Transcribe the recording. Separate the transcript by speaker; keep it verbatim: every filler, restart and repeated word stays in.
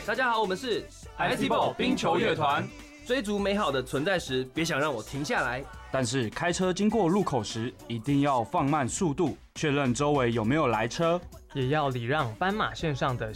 Speaker 1: 大家好，我们是
Speaker 2: I T Ball 冰球乐团。
Speaker 1: 追逐美好的存在时，别想让我停下来。
Speaker 2: 但是开车经过路口时，一定要放慢速度，确认周围有没有来车，
Speaker 3: 也要礼让斑马线上的